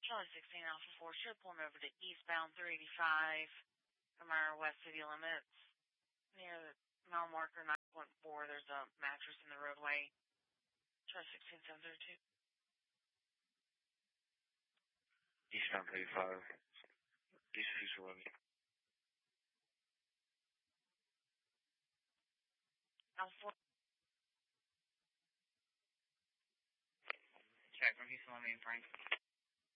Charlie 16 Alpha 4 should pull over to eastbound 385 from our West City limits. Near the mile marker 9.4, there's a mattress in the roadway. Charlie 16 732. Eastbound 35. East 611. Alpha 4. Check from Houston, let me Frank.